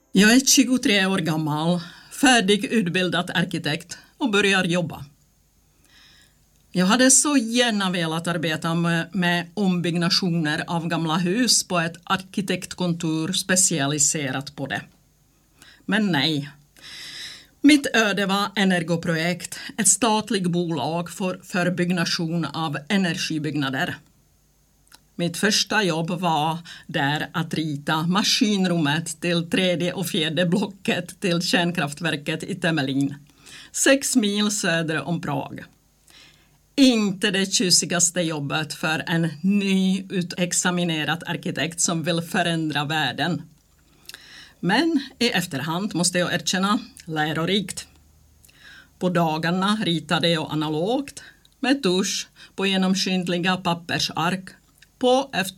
Jag är 23 år gammal, färdigutbildad arkitekt och börjar jobba. Jag hade så gärna velat arbeta med ombyggnationer av gamla hus på ett arkitektkontor specialiserat på det. Men nej. Mitt öde var Energoprojekt, ett statligt bolag för byggnation av energibyggnader. Mitt första jobb var där att rita maskinrummet till 3:e och 4:e blocket till kärnkraftverket i Temelin, 6 mil söder om Prag. Inte det tjusigaste jobbet för en nyutexaminerad arkitekt som vill förändra världen. Men i efterhand måste jag erkänna, lärorikt. På dagarna ritade jag analogt med tusch på genomskinliga pappersark på efter